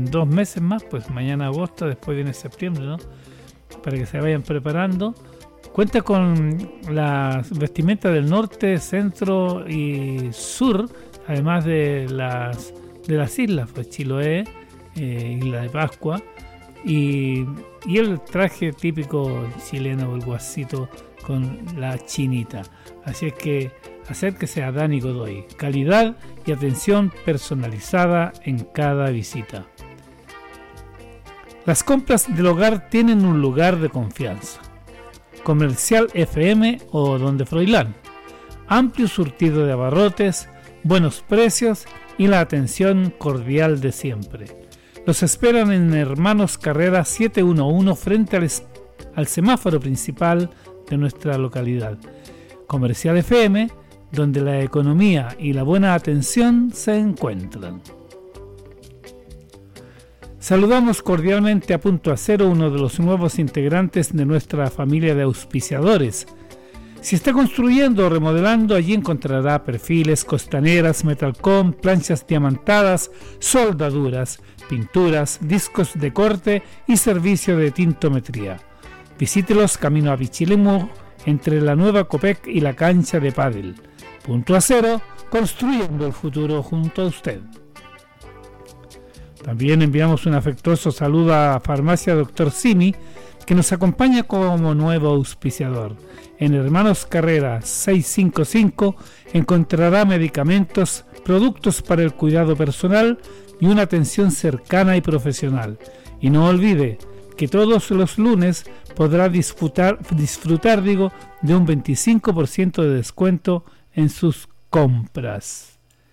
2 meses más, pues mañana agosto, después viene septiembre, ¿no? Para que se vayan preparando. Cuenta con las vestimentas del norte, centro y sur, además de las islas, pues Chiloé, Isla de Pascua, y el traje típico chileno, el guasito con la chinita. Así es que acérquese a Dani Godoy. Calidad y atención personalizada en cada visita. Las compras del hogar tienen un lugar de confianza. Comercial FM o Donde Froilán. Amplio surtido de abarrotes, buenos precios y la atención cordial de siempre. Los esperan en Hermanos Carrera 711 frente al semáforo principal de nuestra localidad. Comercial FM, donde la economía y la buena atención se encuentran. Saludamos cordialmente a Punto Acero, uno de los nuevos integrantes de nuestra familia de auspiciadores. Si está construyendo o remodelando, allí encontrará perfiles, costaneras, metalcom, planchas diamantadas, soldaduras, pinturas, discos de corte y servicio de tintometría. Visítelos camino a Pichilemu, entre la nueva Copec y la cancha de pádel. Punto Acero, construyendo el futuro junto a usted. También enviamos un afectuoso saludo a Farmacia Dr. Simi, que nos acompaña como nuevo auspiciador. En Hermanos Carrera 655 encontrará medicamentos, productos para el cuidado personal y una atención cercana y profesional. Y no olvide que todos los lunes podrá disfrutar de un 25% de descuento en sus compras.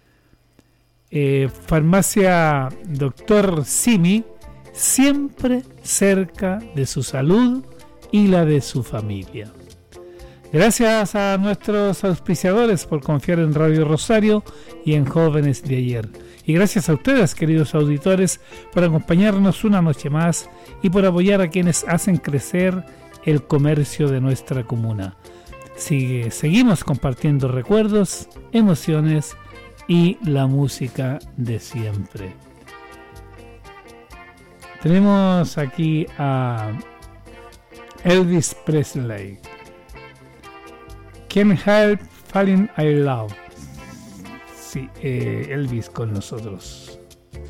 Farmacia Dr. Simi, siempre cerca de su salud y la de su familia. Gracias a nuestros auspiciadores por confiar en Radio Rosario y en Jóvenes de Ayer. Y gracias a ustedes, queridos auditores, por acompañarnos una noche más y por apoyar a quienes hacen crecer el comercio de nuestra comuna. Seguimos compartiendo recuerdos, emociones y la música de siempre. Tenemos aquí a Elvis Presley. Can't Help Falling in Love. Sí, Elvis con nosotros.